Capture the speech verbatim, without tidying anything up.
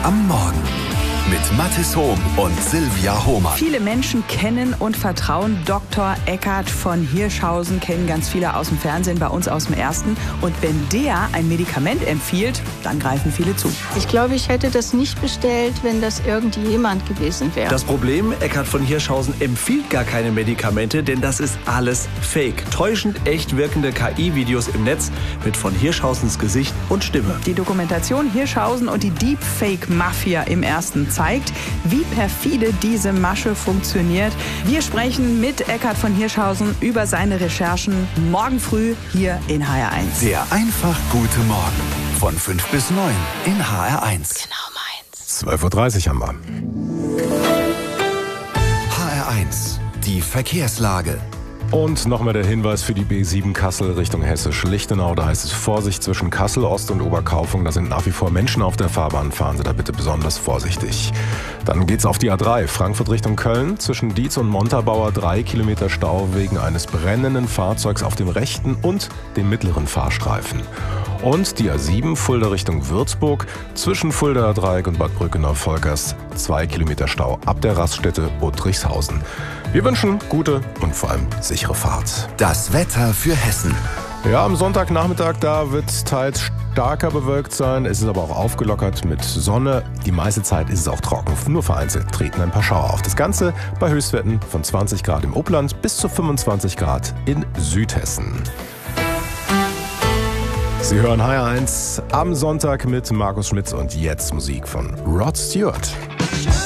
am Morgen mit Mathis Hohm und Silvia Hohmann. Viele Menschen kennen und vertrauen Doktor Eckhard von Hirschhausen, kennen ganz viele aus dem Fernsehen, bei uns aus dem Ersten. Und wenn der ein Medikament empfiehlt, dann greifen viele zu. Ich glaube, ich hätte das nicht bestellt, wenn das irgendjemand gewesen wäre. Das Problem, Eckhard von Hirschhausen empfiehlt gar keine Medikamente, denn das ist alles Fake. Täuschend echt wirkende K I-Videos im Netz mit von Hirschhausens Gesicht und Stimme. Die Dokumentation Hirschhausen und die Deepfake-Mafia im Ersten zeigt, wie perfide diese Masche funktioniert. Wir sprechen mit Eckhard von Hirschhausen über seine Recherchen morgen früh hier in H R eins. Der einfach gute Morgen von fünf bis neun in H R eins. Genau meins. zwölf Uhr dreißig haben wir. H R eins, die Verkehrslage. Und nochmal der Hinweis für die B sieben Kassel Richtung Hessisch-Lichtenau. Da heißt es Vorsicht zwischen Kassel Ost und Oberkaufung. Da sind nach wie vor Menschen auf der Fahrbahn. Fahren Sie da bitte besonders vorsichtig. Dann geht's auf die A drei, Frankfurt Richtung Köln. Zwischen Dietz und Montabaur drei Kilometer Stau wegen eines brennenden Fahrzeugs auf dem rechten und dem mittleren Fahrstreifen. Und die A sieben, Fulda Richtung Würzburg. Zwischen Fulda Dreieck und Bad Brückenau-Volkers zwei Kilometer Stau ab der Raststätte Uttrichshausen. Wir wünschen gute und vor allem sichere Fahrt. Das Wetter für Hessen. Ja, am Sonntagnachmittag, da wird es teils starker bewölkt sein. Es ist aber auch aufgelockert mit Sonne. Die meiste Zeit ist es auch trocken. Nur vereinzelt treten ein paar Schauer auf. Das Ganze bei Höchstwerten von zwanzig Grad im Upland bis zu fünfundzwanzig Grad in Südhessen. Sie hören H R eins am Sonntag mit Markus Schmitz und jetzt Musik von Rod Stewart.